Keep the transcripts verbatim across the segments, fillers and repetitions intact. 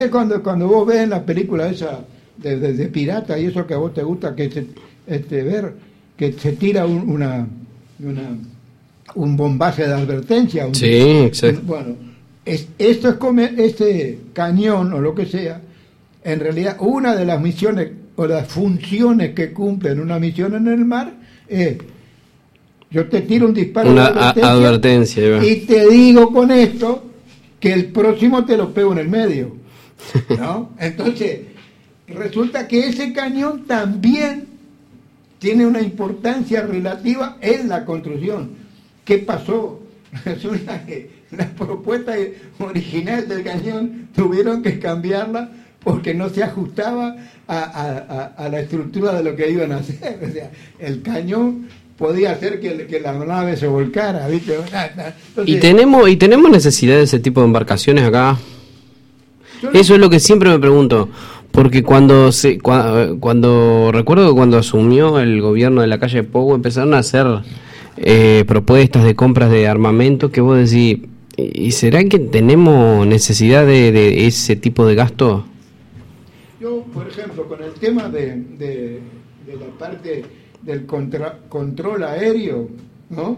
Cuando, cuando vos ves en la película esa de, de, de pirata y eso que a vos te gusta que se, este, ver, que se tira un, una, una un bombaje de advertencia. Un, sí, exacto. Bueno, es, esto es como este cañón o lo que sea, en realidad una de las misiones o las funciones que cumplen una misión en el mar es, yo te tiro un disparo una de advertencia, advertencia y te digo con esto que el próximo te lo pego en el medio, ¿no? Entonces, resulta que ese cañón también tiene una importancia relativa en la construcción. ¿Qué pasó? Resulta que la propuesta original del cañón tuvieron que cambiarla porque no se ajustaba a, a, a, a la estructura de lo que iban a hacer. O sea, el cañón podía hacer que, que la nave se volcara, ¿viste? Entonces, y tenemos y tenemos necesidad de ese tipo de embarcaciones acá. Eso es lo que siempre me pregunto, porque cuando se cuando, cuando recuerdo que cuando asumió el gobierno de la calle Pou empezaron a hacer eh, propuestas de compras de armamento que vos decís, ¿y será que tenemos necesidad de, de ese tipo de gasto? Yo, por ejemplo, con el tema de, de, de la parte del contra, control aéreo, ¿no?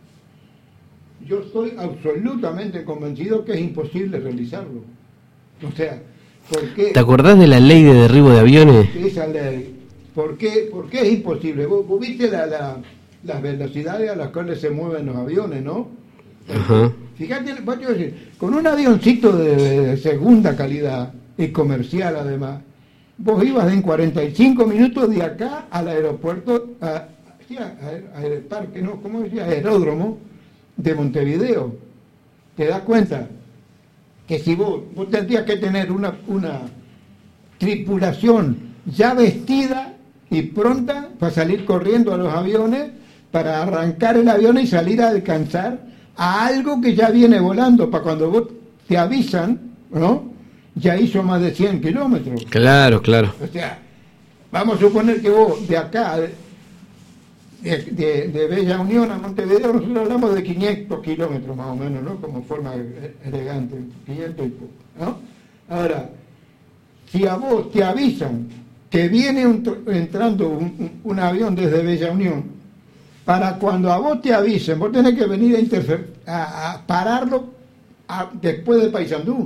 Yo estoy absolutamente convencido que es imposible realizarlo. O sea, ¿por qué? ¿Te acordás de la ley de derribo de aviones? Esa ley. ¿Por qué, ¿Por qué es imposible? Vos, vos viste la, la, las velocidades a las cuales se mueven los aviones, ¿no? Ajá. Fíjate, voy a decir, con un avioncito de, de segunda calidad y comercial además, vos ibas en cuarenta y cinco minutos de acá al aeropuerto, a, sí, a, a, a el parque, ¿no? ¿Cómo decía? Aeródromo de Montevideo. ¿Te das cuenta? Que si vos, vos tendrías que tener una, una tripulación ya vestida y pronta para salir corriendo a los aviones, para arrancar el avión y salir a alcanzar a algo que ya viene volando, para cuando vos te avisan, ¿no? Ya hizo más de cien kilómetros. Claro, claro. O sea, vamos a suponer que vos de acá, de, de, de Bella Unión a Montevideo, nosotros hablamos de quinientos kilómetros más o menos, ¿no? Como forma elegante, quinientos y poco, ¿no? Ahora, si a vos te avisan que viene un, entrando un, un, un avión desde Bella Unión, para cuando a vos te avisen, vos tenés que venir a, interfer, a, a pararlo a, después de Paysandú,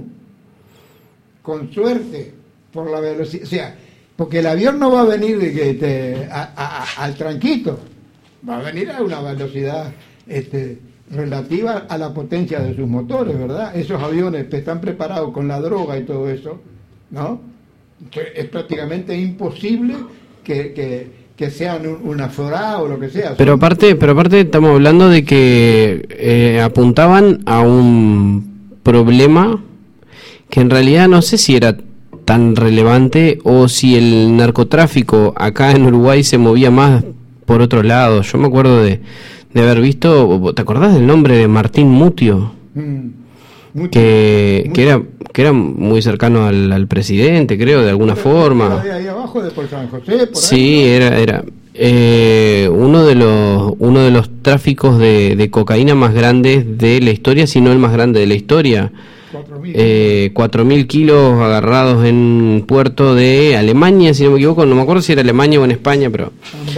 con suerte, por la velocidad, o sea, porque el avión no va a venir de que te, a, a, a, al tranquito, va a venir a una velocidad este, relativa a la potencia de sus motores, ¿verdad? Esos aviones que están preparados con la droga y todo eso, ¿no? Que es prácticamente imposible que, que, que sean un, una forá o lo que sea. Pero aparte, pero aparte estamos hablando de que eh, apuntaban a un problema que en realidad no sé si era tan relevante o si el narcotráfico acá en Uruguay se movía más por otro lado. Yo me acuerdo de, de haber visto, ¿te acordás del nombre de Martín Mutio? Mm, mucho, que, mucho. que era que era muy cercano al, al presidente, creo, de alguna Pero forma. De ahí abajo, de por San José, por sí, ahí, ¿no? era era eh, uno de los uno de los tráficos de, de cocaína más grandes de la historia, si no el más grande de la historia. cuatro mil eh, kilos agarrados en un puerto de Alemania, si no me equivoco, no me acuerdo si era Alemania o en España, pero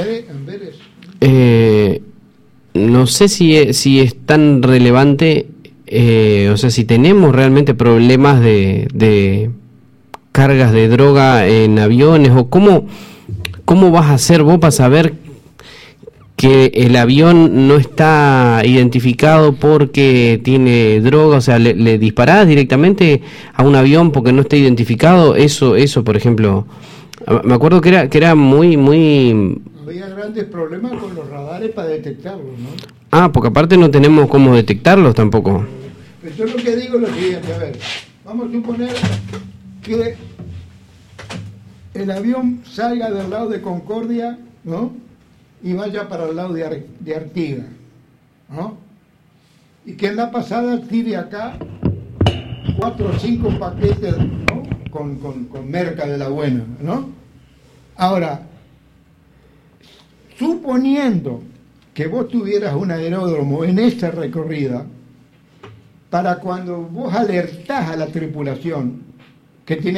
eh, no sé si es, si es tan relevante, eh, o sea, si tenemos realmente problemas de, de cargas de droga en aviones, o cómo, cómo vas a hacer vos para saber que el avión no está identificado porque tiene droga, o sea, le, le disparás directamente a un avión porque no está identificado. Eso, eso, por ejemplo, me acuerdo que era que era muy, muy. Había grandes problemas con los radares para detectarlos, ¿no? Ah, porque aparte no tenemos cómo detectarlos tampoco. Pero yo lo que digo es lo siguiente, a ver, vamos a suponer que el avión salga del lado de Concordia, ¿no? Y vaya para el lado de, Ar de Artigas, ¿no? Y que en la pasada tire acá cuatro o cinco paquetes, ¿no? con, con, con merca de la buena, ¿no? Ahora, suponiendo que vos tuvieras un aeródromo en esa recorrida, para cuando vos alertás a la tripulación que tiene